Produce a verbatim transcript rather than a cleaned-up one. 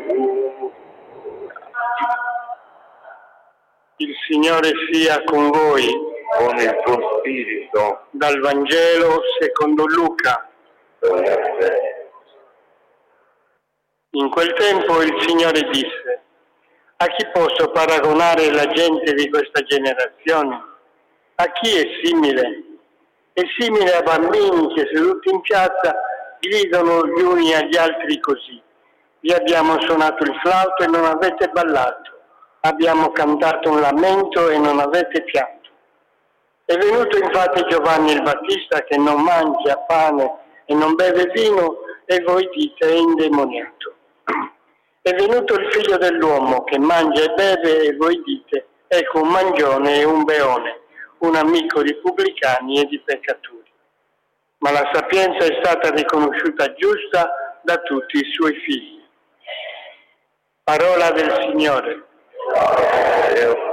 Il Signore sia con voi. Con il tuo spirito. Dal Vangelo secondo Luca. In quel tempo il Signore disse: a chi posso paragonare la gente di questa generazione? A chi è simile? È simile a bambini che seduti in piazza gridano gli uni agli altri così: vi abbiamo suonato il flauto e non avete ballato, abbiamo cantato un lamento e non avete pianto. È venuto infatti Giovanni il Battista che non mangia pane e non beve vino e voi dite è indemoniato. È venuto il figlio dell'uomo che mangia e beve e voi dite ecco un mangione e un beone, un amico di pubblicani e di peccatori. Ma la sapienza è stata riconosciuta giusta da tutti i suoi figli. Parola del Signore.